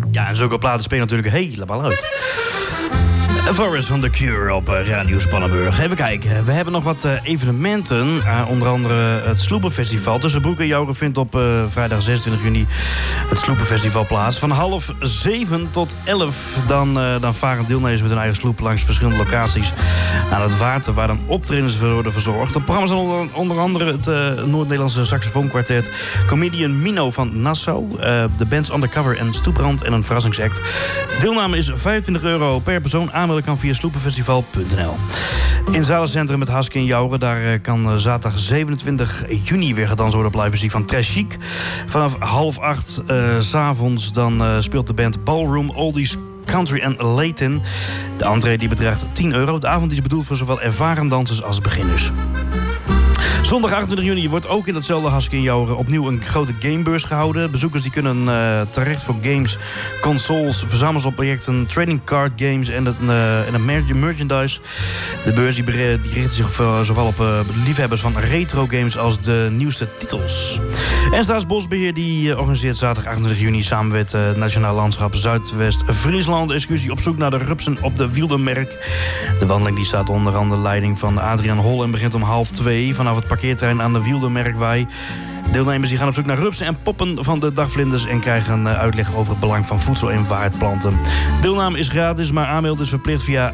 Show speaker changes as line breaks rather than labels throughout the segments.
Ja, en zulke platen spelen natuurlijk helemaal uit. Forest van The Cure op Radio Spannenburg. Even kijken, we hebben nog wat evenementen. Onder andere het Sloepenfestival. Tussenbroek en Jouren vindt op vrijdag 26 juni het Sloepenfestival plaats. Van 6:30 tot 11 dan varen deelnemers met hun eigen sloep langs verschillende locaties aan het water, waar dan optredens worden verzorgd. Het programma is onder andere het Noord-Nederlandse saxofoonkwartet, comedian Mino van Nassau, de bands Undercover en Stoeprand en een verrassingsact. Deelname is €25 per persoon. Aanmelden kan via sloepenfestival.nl. In Zalencentrum met Haske en Jouren, daar kan zaterdag 27 juni weer gedanst worden op live muziek van Trash Chic. Vanaf 7:30 s'avonds dan speelt de band Ballroom Oldies Country en Latin. De entree die bedraagt €10. De avond is bedoeld voor zowel ervaren dansers als beginners. Zondag 28 juni wordt ook in hetzelfde Haske in Jouren opnieuw een grote gamebeurs gehouden. Bezoekers die kunnen terecht voor games, consoles, verzamelsobjecten, trading card games en het merchandise. De beurs die richt zich zowel op liefhebbers van retro games als de nieuwste titels. En Staatsbosbeheer die organiseert zaterdag 28 juni samen met het Nationaal Landschap Zuidwest-Friesland excursie op zoek naar de rupsen op de Wildermerk. De wandeling die staat onder andere leiding van Adriaan Hol en begint om 1:30 vanaf het parkeerterrein aan de Wildermerkwei. Deelnemers die gaan op zoek naar rupsen en poppen van de dagvlinders en krijgen uitleg over het belang van voedsel- en waardplanten. Deelname is gratis, maar aanmelden is verplicht via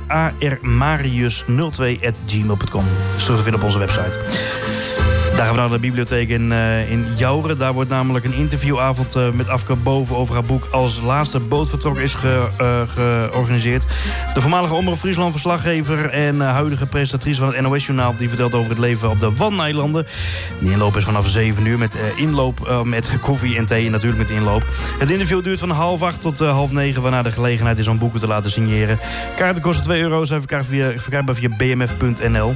armarius02@gmail.com. Dat is terug te vinden op onze website. Daar gaan we naar de bibliotheek in Jouren. Daar wordt namelijk een interviewavond met Afke Boven over haar boek Als Laatste Boot Vertrok is georganiseerd. De voormalige Omroep Friesland verslaggever en huidige presentatrice van het NOS-journaal... die vertelt over het leven op de Waddeneilanden. De inloop is vanaf 7 uur met inloop met koffie en thee en natuurlijk met inloop. Het interview duurt van 7:30 tot 8:30... waarna de gelegenheid is om boeken te laten signeren. Kaarten kosten €2, zijn verkrijgbaar via bmf.nl.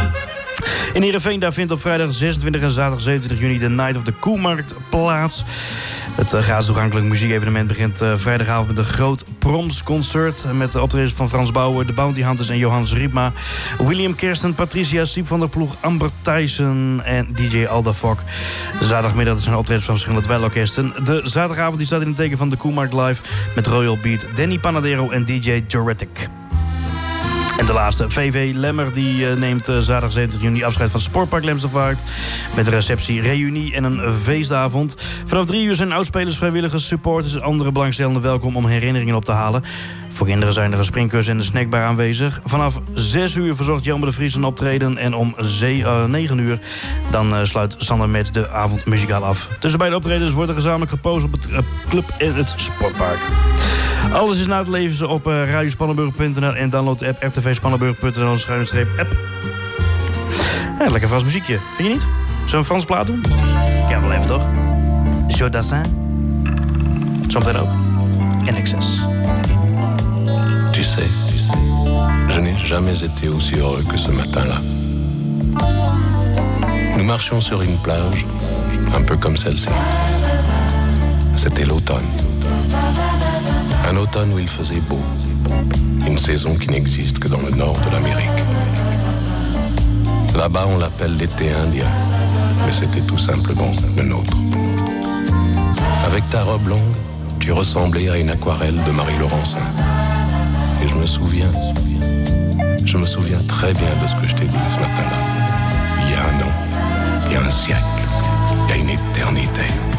In Heerenveen daar vindt op vrijdag 26 en zaterdag 27 juni de Night of the Koemarkt plaats. Het gratis toegankelijk muziekevenement begint vrijdagavond met een groot promsconcert met de optredens van Frans Bauer, de Bounty Hunters en Johannes Riepma, William Kersten, Patricia Siep van der Ploeg, Amber Thijssen en DJ Alda Fok. Zaterdagmiddag zijn optredens van verschillende dweilorkesten. De zaterdagavond die staat in het teken van de Koemarkt Live met Royal Beat, Danny Panadero en DJ Joretic. En de laatste, VV Lemmer, die neemt zaterdag 70 juni afscheid van Sportpark Lemstervaart. Met een receptie, reunie en een feestavond. Vanaf 3 uur zijn oudspelers, vrijwilligers, supporters en andere belangstellenden welkom om herinneringen op te halen. Voor kinderen zijn er een springkussen en een snackbar aanwezig. Vanaf 6 uur verzorgt Jelmer de Vries een optreden. En om 9 uur dan sluit Sander Metz de avond muzikaal af. Tussen beide optredens wordt er gezamenlijk gepost op het club en het sportpark. Alles is na het leven op radiospannenburg.nl en download de app rtvspannenburg.nl/app. Ja, lekker Frans muziekje, vind je niet? Zullen we een Frans plaat doen? Ja, wel even toch? Jodassin. Zometeen ook. In excess.
Tu sais, je n'ai jamais été aussi heureux que ce matin-là. Nous marchions sur une plage, un peu comme celle-ci. C'était l'automne. Un automne où il faisait beau. Une saison qui n'existe que dans le nord de l'Amérique. Là-bas, on l'appelle l'été indien, mais c'était tout simplement le nôtre. Avec ta robe longue, tu ressemblais à une aquarelle de Marie Laurencin. Et je me souviens très bien de ce que je t'ai dit ce matin-là. Il y a un an, il y a un siècle, il y a une éternité.